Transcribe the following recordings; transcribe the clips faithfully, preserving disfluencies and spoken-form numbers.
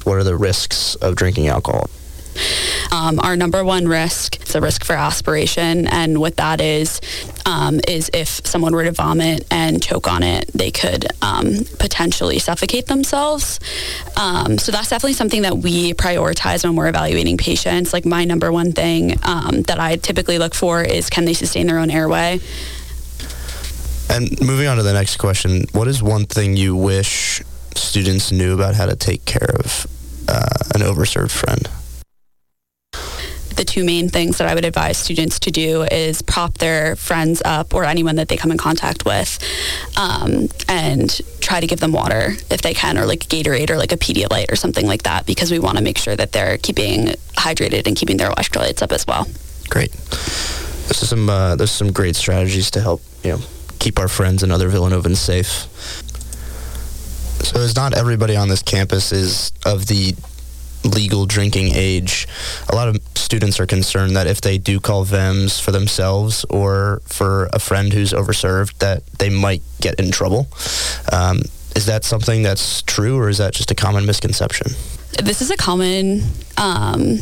what are the risks of drinking alcohol? Um, our number one risk is a risk for aspiration, and what that is um, is if someone were to vomit and choke on it, they could um, potentially suffocate themselves. Um, so that's definitely something that we prioritize when we're evaluating patients. Like my number one thing um, that I typically look for is, can they sustain their own airway? And moving on to the next question, what is one thing you wish students knew about how to take care of uh, an overserved friend? The two main things that I would advise students to do is prop their friends up or anyone that they come in contact with, um, and try to give them water if they can, or like Gatorade or like a Pedialyte or something like that, because we want to make sure that they're keeping hydrated and keeping their electrolytes up as well. Great. This is some uh, there's some great strategies to help, you know, keep our friends and other Villanovans safe. So as not everybody on this campus is of the legal drinking age, a lot of students are concerned that if they do call V E M S for themselves or for a friend who's overserved, that they might get in trouble. Um, is that something that's true, or is that just a common misconception? This is a common um,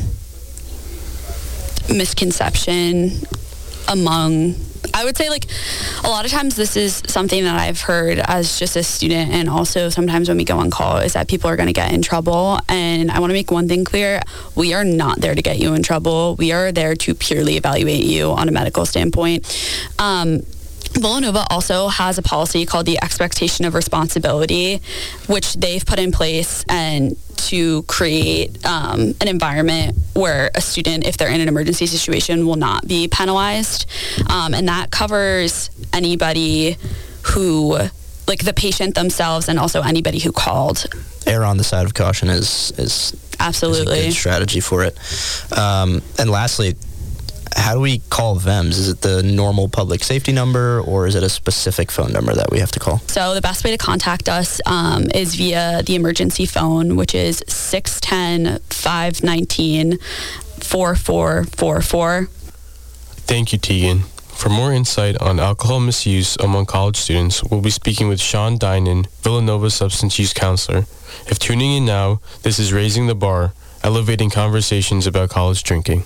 misconception among, I would say, like, a lot of times this is something that I've heard as just a student, and also sometimes when we go on call, is that people are going to get in trouble. And I want to make one thing clear: we are not there to get you in trouble. We are there to purely evaluate you on a medical standpoint. Um, Villanova also has a policy called the expectation of responsibility, which they've put in place and to create um, an environment where a student, if they're in an emergency situation, will not be penalized. Um, and that covers anybody who, like the patient themselves, and also anybody who called. Err on the side of caution is, is, absolutely is a good strategy for it. Um, and lastly, how do we call V E M S? Is it the normal public safety number, or is it a specific phone number that we have to call? So the best way to contact us um, is via the emergency phone, which is six one zero, five one nine, four four four four. Thank you, Tegan. For more insight on alcohol misuse among college students, we'll be speaking with Sean Dinan, Villanova substance use counselor. If tuning in now, this is Raising the Bar, elevating conversations about college drinking.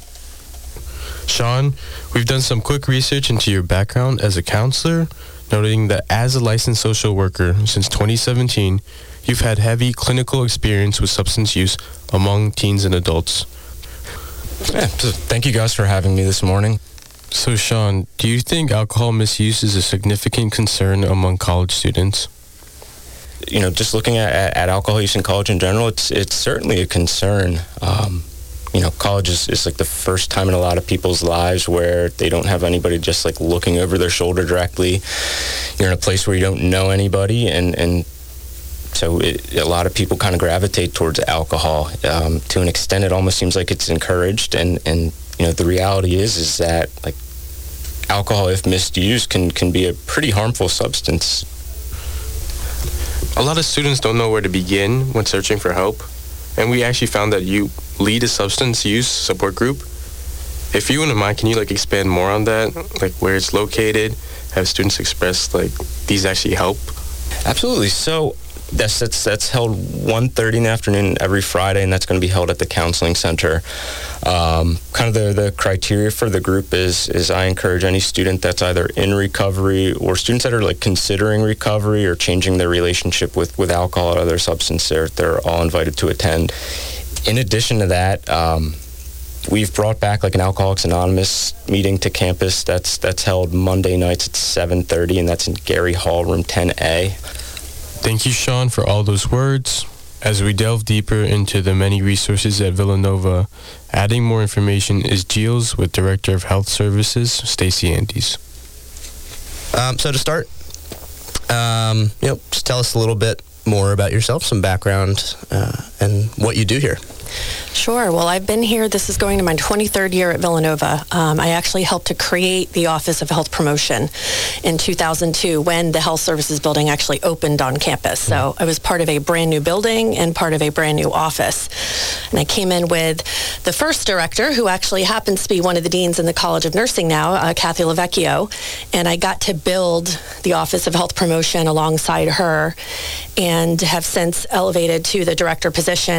Sean, we've done some quick research into your background as a counselor, noting that as a licensed social worker since twenty seventeen, you've had heavy clinical experience with substance use among teens and adults. Yeah, thank you guys for having me this morning. So, Sean, do you think alcohol misuse is a significant concern among college students? You know, just looking at, at, at alcohol use in college in general, it's it's certainly a concern. Um, you know, college is, is like the first time in a lot of people's lives where they don't have anybody just like looking over their shoulder directly. You're in a place where you don't know anybody, and, and so it, a lot of people kind of gravitate towards alcohol. Um, to an extent, it almost seems like it's encouraged, and, and you know, the reality is is that like alcohol, if misused, can, can be a pretty harmful substance. A lot of students don't know where to begin when searching for help, and we actually found that you lead a substance use support group. If you wouldn't mind, can you like expand more on that, like where it's located, have students express like these actually help? Absolutely. So that's that's that's held one thirty in the afternoon every Friday, and that's going to be held at the counseling center. Um, kind of the, the criteria for the group is is I encourage any student that's either in recovery or students that are like considering recovery or changing their relationship with, with alcohol or other substance, they're, they're all invited to attend. In addition to that, um, we've brought back like an Alcoholics Anonymous meeting to campus. That's that's held Monday nights at seven thirty, and that's in Gary Hall, room ten A. Thank you, Sean, for all those words. As we delve deeper into the many resources at Villanova, adding more information is Giles with Director of Health Services, Stacey Andes. Um, so to start, um, you know, just tell us a little bit more about yourself, some background, uh, and what you do here. Sure. Well, I've been here. This is going to my twenty-third year at Villanova. Um, I actually helped to create the Office of Health Promotion in two thousand two when the Health Services building actually opened on campus. So I was part of a brand new building and part of a brand new office. And I came in with the first director, who actually happens to be one of the deans in the College of Nursing now, uh, Kathy Lavecchio. And I got to build the Office of Health Promotion alongside her, and have since elevated to the director position.